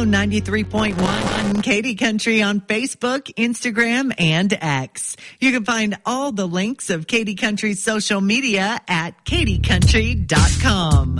on 93.1 Katy Country on Facebook, Instagram, and X. You can find all the links of Katy Country's social media at katycountry.com.